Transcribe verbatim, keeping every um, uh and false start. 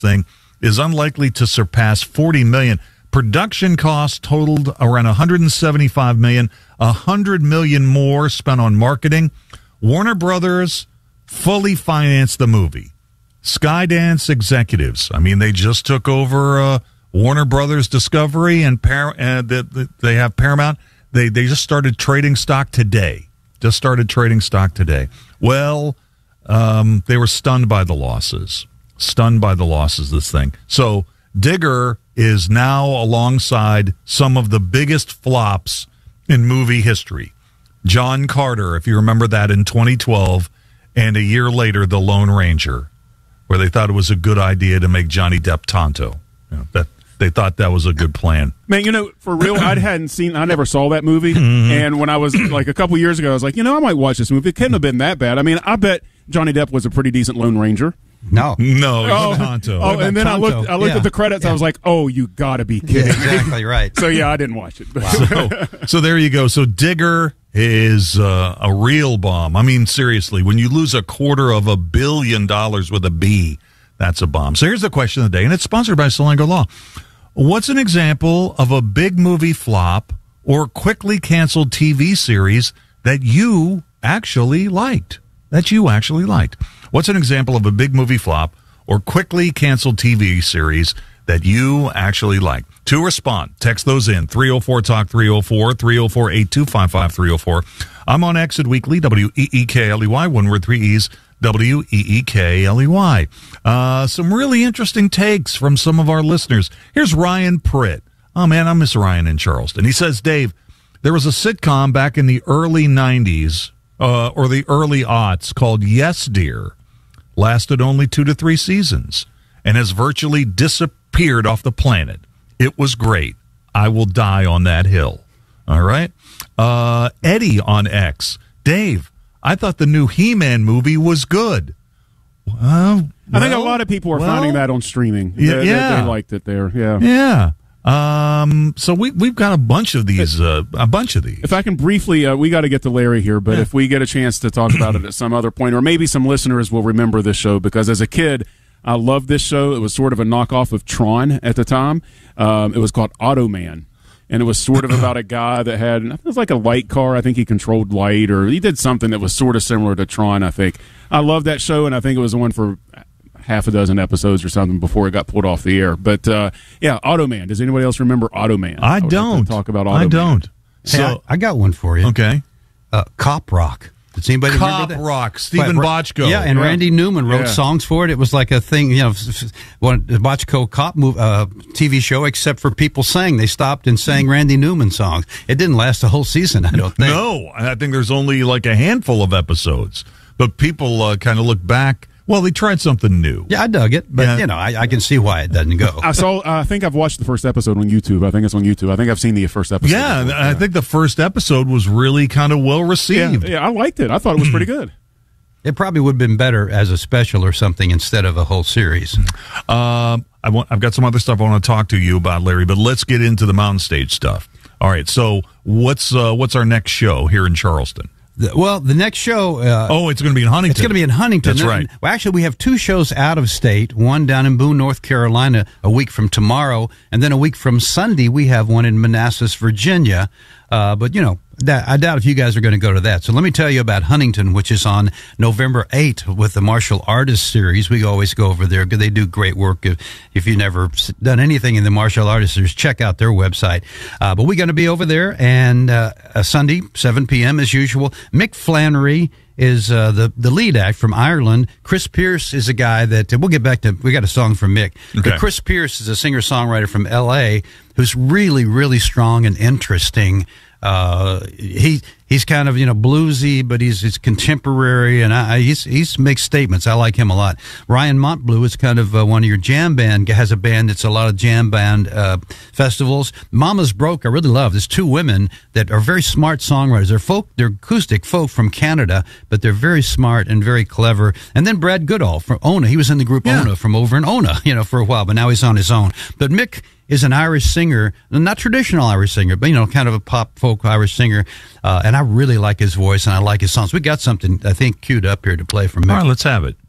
thing is unlikely to surpass forty million dollars. Production costs totaled around one hundred seventy-five million dollars, one hundred million dollars more spent on marketing. Warner Brothers fully financed the movie. Skydance executives, I mean, they just took over uh, Warner Brothers Discovery, and Par- uh, they, they have Paramount. They they just started trading stock today. Just started trading stock today. Well, um, they were stunned by the losses. Stunned by the losses, this thing. So Digger is now alongside some of the biggest flops in movie history. John Carter, if you remember that, in twenty twelve, and a year later, The Lone Ranger, where they thought it was a good idea to make Johnny Depp Tonto. You know, that they thought that was a good plan. Man, you know, for real, I hadn't seen, I never saw that movie. Mm-hmm. And when I was like a couple years ago, I was like, you know, I might watch this movie. It couldn't have been that bad. I mean, I bet Johnny Depp was a pretty decent Lone Ranger. No, no, oh, Tonto. Oh, and then Tonto? I looked. I looked yeah. at the credits. Yeah. I was like, "Oh, you gotta be kidding!" Yeah, exactly right. So yeah, I didn't watch it. Wow. so, so there you go. So Digger is uh, a real bomb. I mean, seriously, when you lose a quarter of a billion dollars with a B, that's a bomb. So here's the question of the day, and it's sponsored by Salango Law. What's an example of a big movie flop or quickly canceled T V series that you actually liked? That you actually liked. What's an example of a big movie flop or quickly canceled T V series that you actually liked? To respond, text those in. three oh four talk three oh four, three oh four, eight two five five, three oh four. I'm on Exit Weekly, W E E K L E Y, one word, three E's, W E E K L E Y. Uh, some really interesting takes from some of our listeners. Here's Ryan Pritt. Oh, man, I miss Ryan in Charleston. He says, Dave, there was a sitcom back in the early nineties, uh, or the early aughts, called Yes, Dear. Lasted only two to three seasons and has virtually disappeared off the planet. It was great. I will die on that hill. All right. Uh, Eddie on X. Dave, I thought the new He-Man movie was good. Uh, well, I think a lot of people are well, finding that on streaming. Yeah, they, yeah. They, they liked it there. Yeah. Yeah. Um, so we, we've got a bunch of these, uh, a bunch of these. If I can briefly, uh, we got to get to Larry here, but yeah. if we get a chance to talk about it at some other point, or maybe some listeners will remember this show, because as a kid, I loved this show. It was sort of a knockoff of Tron at the time. Um, it was called Automan, and it was sort of about a guy that had, it was like a light car. I think he controlled light, or he did something that was sort of similar to Tron, I think. I loved that show, and I think it was the one for half a dozen episodes or something before it got pulled off the air. But uh, yeah, Automan. Does anybody else remember Automan? I, I Like don't to talk about Automan. I don't. Hey, So I, I got one for you. Okay. Uh, Cop Rock. Does anybody Cop remember that? Rock. Stephen Right, Bochco. Yeah, and Yeah. Randy Newman wrote Yeah. songs for it. It was like a thing, you know, one the Bochco Cop move, uh, T V show, except for people sang. They stopped and sang Randy Newman songs. It didn't last a whole season, I don't think. No, I think there's only like a handful of episodes. But people uh, kind of look back. Well, they tried something new. Yeah, I dug it, but, Yeah. you know, I, I can see why it doesn't go. I saw. I think I've watched the first episode on YouTube. I think it's on YouTube. I think I've seen the first episode. Yeah, before. I think the first episode was really kind of well Yeah, received. yeah, I liked it. I thought it was pretty good. It probably would have been better as a special or something instead of a whole series. Um, I want, I've got some other stuff I want to talk to you about, Larry, but let's get into the Mountain Stage stuff. All right, so what's uh, what's our next show here in Charleston? The- well, the next show... Uh, Oh, it's going to be in Huntington. It's going to be in Huntington. That's right. Well, actually, we have two shows out of state, one down in Boone, North Carolina, a week from tomorrow, and then a week from Sunday, we have one in Manassas, Virginia. Uh, but, you know, that, I doubt if you guys are going to go to that. So let me tell you about Huntington, which is on November eighth with the Martial Artists Series. We always go over there because they do great work. If, if you've never done anything in the Martial Artists Series, check out their website. Uh, but we're going to be over there, and uh, a Sunday, seven p.m. as usual. Mick Flannery is uh, the, the lead act from Ireland. Chris Pierce is a guy that, we'll get back to, we got a song from Mick. Okay. But Chris Pierce is a singer-songwriter from L A who's really, really strong and interesting. Uh, he he's kind of, you know, bluesy, but he's he's contemporary, and I, he's he's makes statements. I like him a lot. Ryan Montbleu is kind of uh, one of your jam band, has a band that's a lot of jam band uh, festivals. Mama's Broke, I really love. There's two women that are very smart songwriters. They're folk, they're acoustic folk from Canada, but they're very smart and very clever. And then Brad Goodall from Ona. He was in the group Yeah. Ona from over in Ona, you know, for a while, but now he's on his own. But Mick is an Irish singer, not traditional Irish singer, but, you know, kind of a pop folk Irish singer. Uh, and I really like his voice and I like his songs. We got something, I think, queued up here to play from Mick. All right, let's have it.